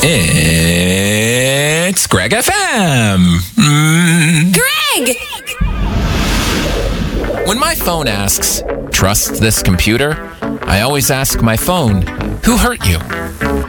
It's Greg FM. Greg! When my phone asks, "Trust this computer?" I always ask my phone, "Who hurt you?"